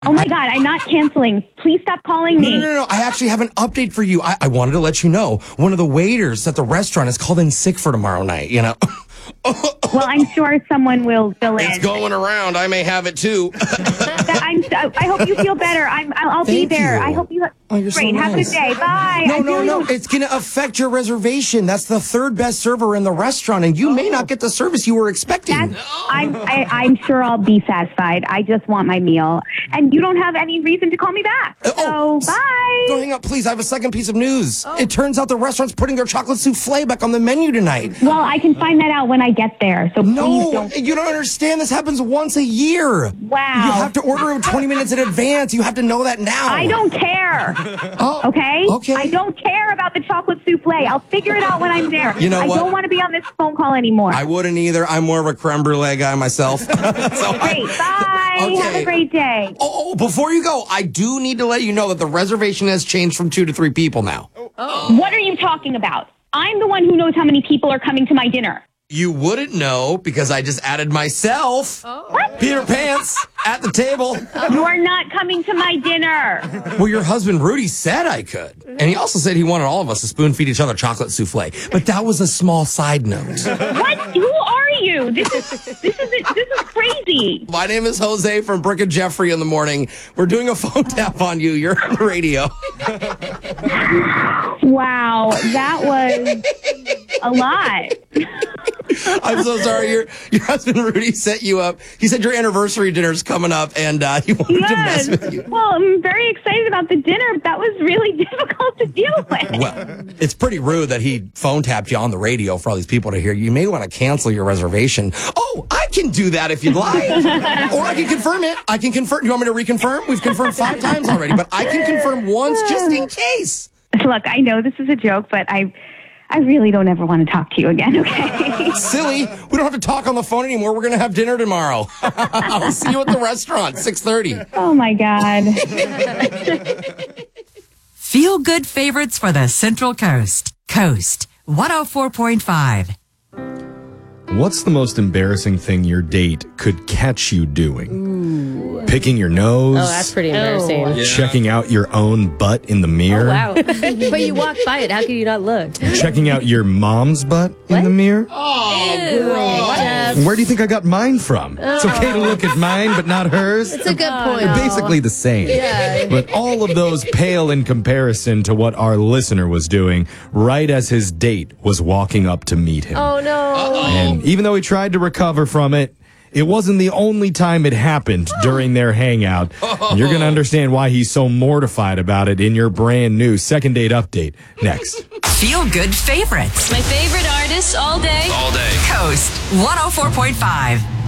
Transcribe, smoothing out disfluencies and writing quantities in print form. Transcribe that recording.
Oh, my God, I'm not canceling. Please stop calling me. No. I actually have an update for you. I wanted to let you know. One of the waiters at the restaurant is called in sick for tomorrow night, you know. Well, I'm sure someone will fill in. It's going around. I may have it, too. I hope you feel better. I'll be there. You. I hope you... You're Great. so Have a nice. good day. Bye. No. It's going to affect your reservation. That's the third best server in the restaurant, and you may not get the service you were expecting. I'm sure I'll be satisfied. I just want my meal. And you don't have any reason to call me back. So, bye. Don't hang up, please. I have a second piece of news. It turns out the restaurant's putting their chocolate souffle back on the menu tonight. Well, I can find that out when I get there. So please don't. You don't understand. This happens once a year. Wow. You have to order it 20 minutes in advance. You have to know that now. I don't care. Okay? I don't care about the chocolate souffle. I'll figure it out when I'm there. You know what? I don't want to be on this phone call anymore. I wouldn't either. I'm more of a creme brulee guy myself. Great. Bye. Okay. Have a great day. Oh, before you go, I do need to let you know that the reservation has changed from 2 to 3 people now. What are you talking about? I'm the one who knows how many people are coming to my dinner. You wouldn't know because I just added myself, Peter Pants, at the table. You are not coming to my dinner. Well, your husband Rudy said I could. And he also said he wanted all of us to spoon feed each other chocolate souffle. But that was a small side note. What? Who are you? This is crazy. My name is Jose from Brooke and Jeffrey in the morning. We're doing a phone tap on you. You're on the radio. Wow, that was a lot. I'm so sorry. Your husband Rudy set you up. He said your anniversary dinner's coming up, and he wanted to mess with you. Well, I'm very excited about the dinner. That was really difficult to deal with. Well, it's pretty rude that he phone tapped you on the radio for all these people to hear. You may want to cancel your reservation. Oh, I can do that if you'd like. Or I can confirm it. I can confirm. Do you want me to reconfirm? We've confirmed 5 times already, but I can confirm once just in case. Look, I know this is a joke, but I really don't ever want to talk to you again, okay? Silly. We don't have to talk on the phone anymore. We're going to have dinner tomorrow. I'll see you at the restaurant, 6:30. Oh, my God. Feel good favorites for the Central Coast. Coast 104.5. What's the most embarrassing thing your date could catch you doing? Picking your nose? Oh, that's pretty embarrassing. Yeah. Checking out your own butt in the mirror? Oh, wow. But you walked by it. How could you not look? Checking out your mom's butt in the mirror? Oh, Where do you think I got mine from? It's okay to look at mine, but not hers. It's a good point. They're basically the same. Yeah. But all of those pale in comparison to what our listener was doing right as his date was walking up to meet him. Oh, no. And even though he tried to recover from it, it wasn't the only time it happened during their hangout. And you're going to understand why he's so mortified about it in your brand new second date update next. Feel good favorites. My favorite artists all day. Coast 104.5.